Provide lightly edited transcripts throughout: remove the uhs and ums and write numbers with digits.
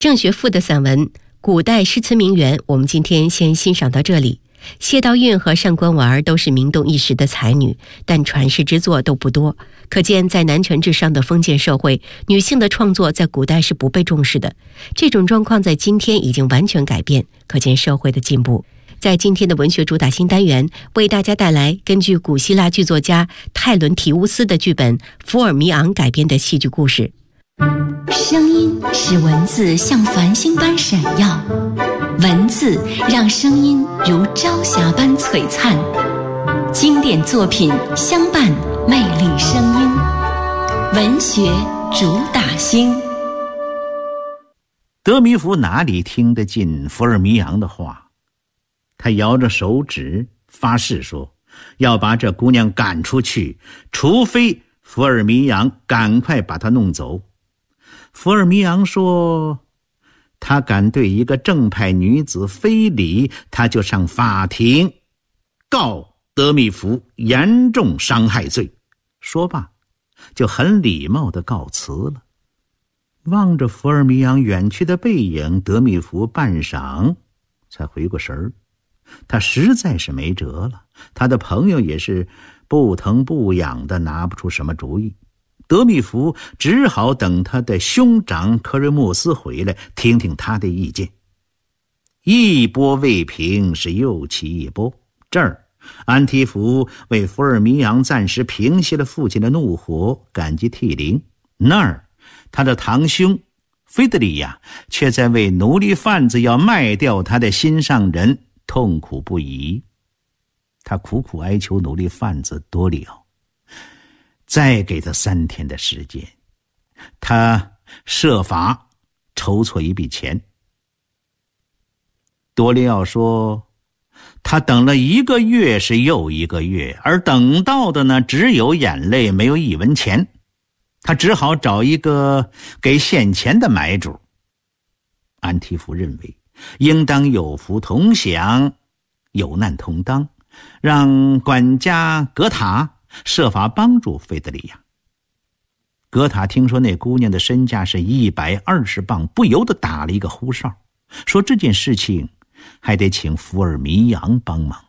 郑学富的散文《古代诗词名媛》，我们今天先欣赏到这里。谢道韫和上官婉都是名动一时的才女，但传世之作都不多。可见在男权至上的封建社会，女性的创作在古代是不被重视的。这种状况在今天已经完全改变，可见社会的进步。在今天的文学主打新单元，为大家带来根据古希腊剧作家泰伦提乌斯的剧本《福尔米昂》改编的戏剧故事。 声音使文字像繁星般闪耀，文字让声音如朝霞般璀璨。经典作品相伴，魅力声音，文学主打星。 德米福哪里听得进福尔米昂的话？他摇着手指发誓说，要把这姑娘赶出去，除非福尔米昂赶快把她弄走。福尔米昂说，他敢对一个正派女子非礼，他就上法庭告德米福严重伤害罪。说罢就很礼貌地告辞了。望着福尔米昂远去的背影，德米福半晌才回过神儿。他实在是没辙了，他的朋友也是不疼不痒的，拿不出什么主意。德米福只好等他的兄长科瑞莫斯回来，听听他的意见。一波未平，是又起一波。这儿安提福为福尔米昂暂时平息了父亲的怒火，感激涕零。那儿他的堂兄菲德里亚却在为奴隶贩子要卖掉他的心上人痛苦不已。他苦苦哀求奴隶贩子多利奥再给他3天的时间，他设法筹措一笔钱。多利奥说，他等了1个月是又1个月，而等到的呢，只有眼泪，没有1文钱。他只好找一个给现钱的买主。安提福认为，应当有福同享，有难同当，让管家格塔设法帮助菲德里亚。格塔听说那姑娘的身价是120磅，不由得打了一个呼哨，说这件事情还得请福尔米昂帮忙。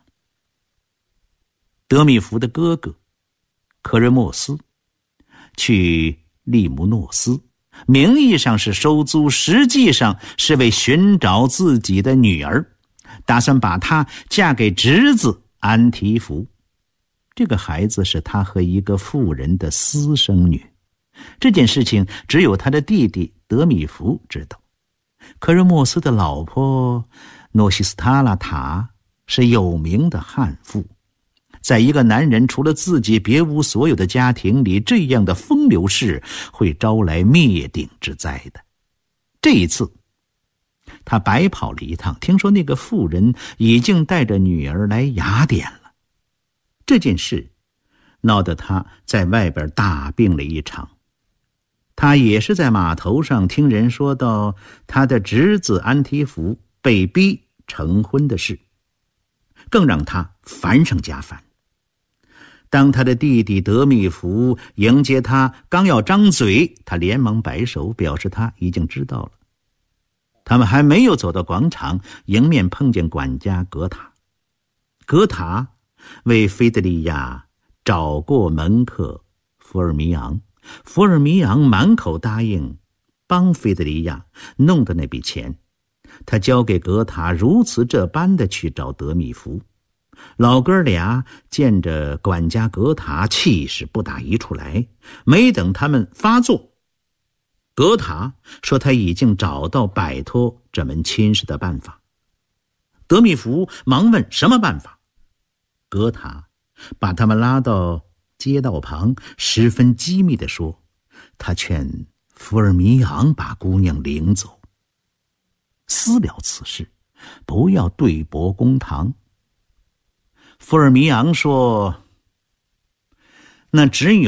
德米福的哥哥科瑞莫斯去利姆诺斯，名义上是收租，实际上是为寻找自己的女儿，打算把她嫁给侄子安提福。这个孩子是他和一个妇人的私生女，这件事情只有他的弟弟德米福知道。科瑞莫斯的老婆诺西斯塔拉塔是有名的悍妇，在一个男人除了自己别无所有的家庭里，这样的风流事会招来灭顶之灾的。这一次他白跑了一趟，听说那个妇人已经带着女儿来雅典了。这件事闹得他在外边大病了一场。他也是在码头上听人说到他的侄子安提福被逼成婚的事，更让他烦上加烦。当他的弟弟德米福迎接他，刚要张嘴，他连忙摆手表示他已经知道了。他们还没有走到广场，迎面碰见管家格塔。格塔为菲德利亚找过门客福尔米昂，福尔米昂满口答应帮菲德利亚弄的那笔钱。他交给格塔如此这般的去找德米福。老哥俩见着管家格塔，气势不打一处来。没等他们发作，格塔说他已经找到摆脱这门亲事的办法。德米福忙问什么办法。格塔把他们拉到街道旁，十分机密地说，他劝福尔米昂把姑娘领走，私了此事，不要对簿公堂。福尔米昂说，那只有